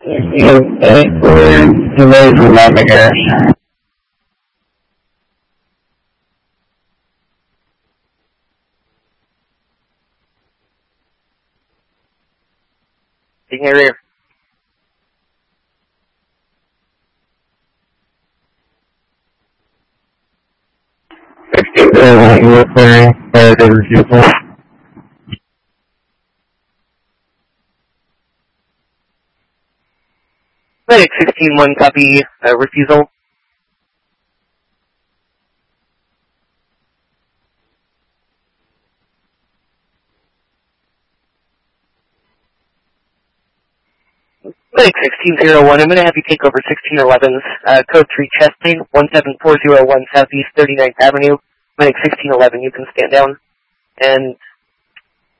We're delayed from Navigator. Taking a rear. We're clearing the refusal. Medic 16-1, copy, refusal. Medic 1601, I'm going to have you take over 1611's code 3 chest lane, 17401 Southeast 39th Avenue. Medic 1611, you can stand down. And